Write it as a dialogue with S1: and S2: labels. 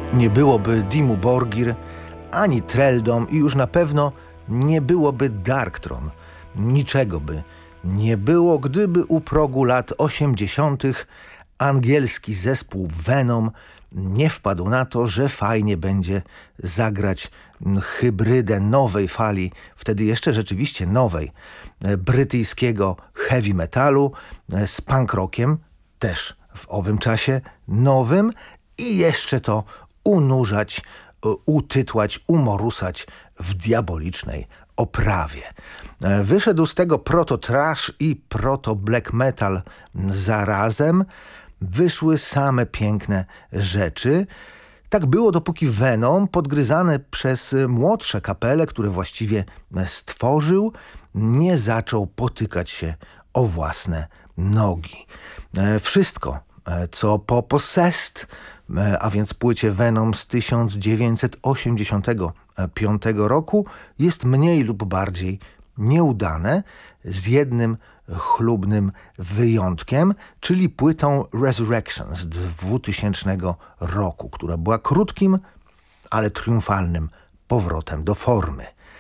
S1: Nie byłoby Dimmu Borgir, ani Trelldom i już na pewno nie byłoby Darkthrone. Niczego by nie było, gdyby u progu lat 80. angielski zespół Venom nie wpadł na to, że fajnie będzie zagrać hybrydę nowej fali, wtedy jeszcze rzeczywiście nowej, brytyjskiego heavy metalu z punk rockiem, też w owym czasie nowym, i jeszcze to unurzać, utytłać, umorusać w diabolicznej oprawie. Wyszedł z tego proto-trash i proto-black metal zarazem. Wyszły same piękne rzeczy. Tak było, dopóki Venom, podgryzany przez młodsze kapele, które właściwie stworzył, nie zaczął potykać się o własne nogi. Wszystko, co po Possessed, a więc płycie Venom z 1985 roku, jest mniej lub bardziej nieudane, z jednym chlubnym wyjątkiem, czyli płytą Resurrection z 2000 roku, która była krótkim, ale triumfalnym powrotem do formy.